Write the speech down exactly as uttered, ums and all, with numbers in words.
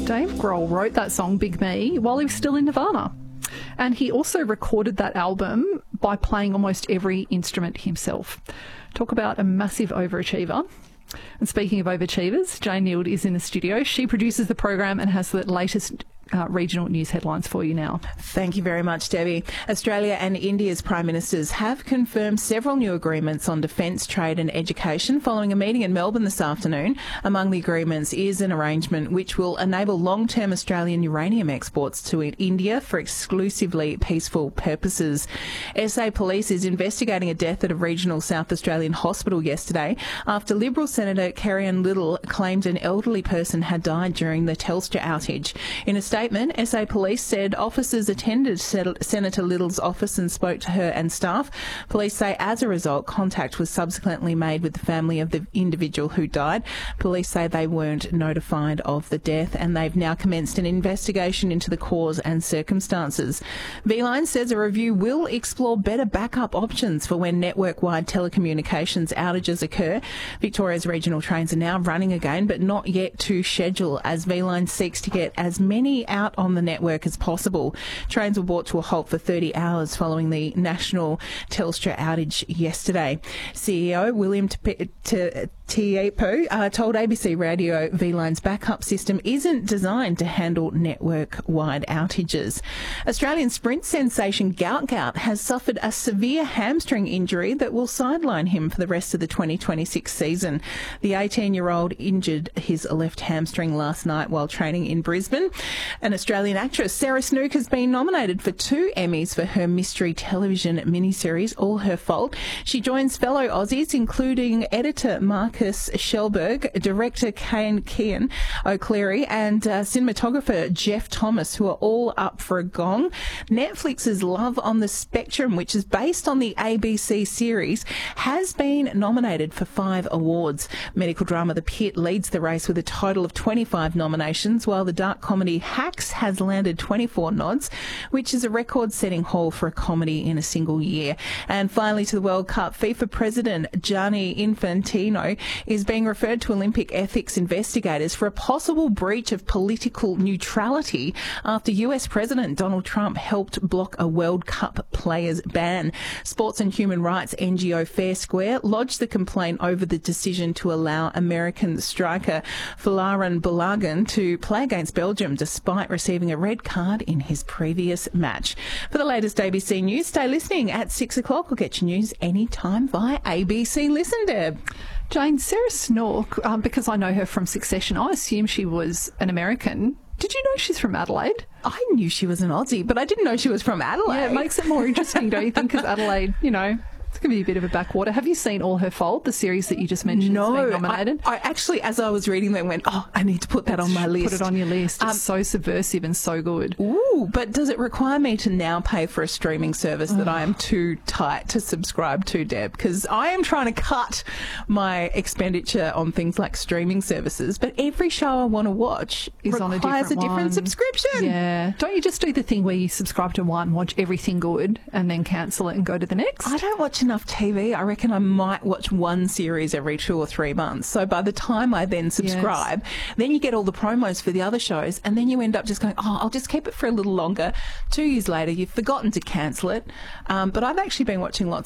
Dave Grohl wrote that song, Big Me, while he was still in Nirvana. And he also recorded that album by playing almost every instrument himself. Talk about a massive overachiever. And speaking of overachievers, Jane Neild is in the studio. She produces the program and has the latest Uh, regional news headlines for you now. Thank you very much, Debbie. Australia and India's Prime Ministers have confirmed several new agreements on defence, trade and education following a meeting in Melbourne this afternoon. Among the agreements is an arrangement which will enable long-term Australian uranium exports to India for exclusively peaceful purposes. S A Police is investigating a death at a regional South Australian hospital yesterday after Liberal Senator Kerry-Ann Little claimed an elderly person had died during the Telstra outage. In a statement, S A Police said officers attended Senator Little's office and spoke to her and staff. Police say as a result, contact was subsequently made with the family of the individual who died. Police say they weren't notified of the death and they've now commenced an investigation into the cause and circumstances. V-Line says a review will explore better backup options for when network-wide telecommunications outages occur. Victoria's regional trains are now running again, but not yet to schedule, as V-Line seeks to get as many out on the network as possible. Trains were brought to a halt for thirty hours following the national Telstra outage yesterday. C E O William Tiepo uh, told A B C Radio V-Line's backup system isn't designed to handle network-wide outages. Australian sprint sensation Gout Gout has suffered a severe hamstring injury that will sideline him for the rest of the twenty twenty-six season. The eighteen-year-old injured his left hamstring last night while training in Brisbane. An Australian actress, Sarah Snook, has been nominated for two Emmys for her mystery television miniseries, All Her Fault. She joins fellow Aussies, including editor Marcus Shelberg, director Kane Kean O'Cleary, and uh, cinematographer Jeff Thomas, who are all up for a gong. Netflix's Love on the Spectrum, which is based on the A B C series, has been nominated for five awards. Medical drama The Pit leads the race with a total of twenty-five nominations, while the dark comedy Hacks has landed twenty-four nods, which is a record-setting haul for a comedy in a single year. And finally, to the World Cup, FIFA President Gianni Infantino is being referred to Olympic ethics investigators for a possible breach of political neutrality after U S President Donald Trump helped block a World Cup players ban. Sports and Human Rights N G O Fair Square lodged the complaint over the decision to allow American striker Folarin Balogun to play against Belgium despite receiving a red card in his previous match. For the latest A B C News, stay listening at six o'clock. We'll get your news anytime via A B C Listen, Deb. Jane, Sarah Snook, um, because I know her from Succession, I assume she was an American. Did you know she's from Adelaide? I knew she was an Aussie, but I didn't know she was from Adelaide. Yeah, it makes it more interesting, don't you think? Because Adelaide, you know, it's going to be a bit of a backwater. Have you seen All Her Fault, the series that you just mentioned? No, being nominated? I, I actually, as I was reading that, went, oh, I need to put that on my list. Put it on your list. It's um, so subversive and so good. Ooh, but does it require me to now pay for a streaming service that I am too tight to subscribe to, Deb? Because I am trying to cut my expenditure on things like streaming services, but every show I want to watch is requires on a different, a different one. subscription. Yeah. Don't you just do the thing where you subscribe to one, watch everything good, and then cancel it and go to the next? I don't watch enough T V. I reckon I might watch one series every two or three months. So by the time I then subscribe, yes. then you get all the promos for the other shows, and then you end up just going, oh, I'll just keep it for a little longer. Two years later, you've forgotten to cancel it. Um, but I've actually been watching lots